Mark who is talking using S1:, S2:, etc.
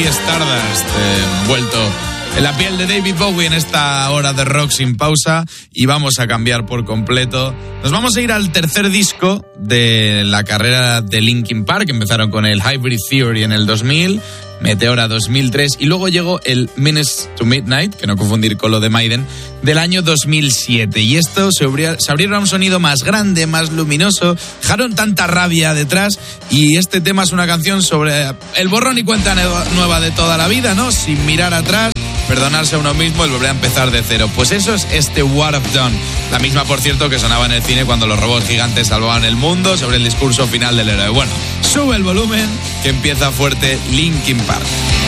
S1: Stardust, envuelto en la piel de David Bowie en esta hora de rock sin pausa, y vamos a cambiar por completo. Nos vamos a ir al tercer disco de la carrera de Linkin Park. Empezaron con el Hybrid Theory en el 2000, Meteora 2003 y luego llegó el Minutes to Midnight, que no confundir con lo de Maiden, del año 2007. Y esto se abrieron a un sonido más grande, más luminoso, dejaron tanta rabia detrás, y este tema es una canción sobre el borrón y cuenta nueva de toda la vida, ¿no? Sin mirar atrás, perdonarse a uno mismo y volver a empezar de cero. Pues eso es este What I've Done. La misma, por cierto, que sonaba en el cine cuando los robots gigantes salvaban el mundo, sobre el discurso final del héroe. Bueno, sube el volumen, que empieza fuerte Linkin Park.